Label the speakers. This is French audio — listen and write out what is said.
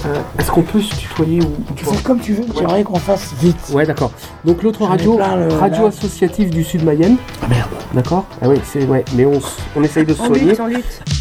Speaker 1: Est-ce qu'on peut se tutoyer ou
Speaker 2: Tu fais comme tu veux, j'aimerais qu'on fasse vite.
Speaker 1: Ouais, d'accord. Donc l'autre radio, radio associative du Sud Mayenne.
Speaker 2: Ah merde.
Speaker 1: D'accord. Ah oui, c'est ouais, mais on essaye de se soigner.
Speaker 3: En lutte.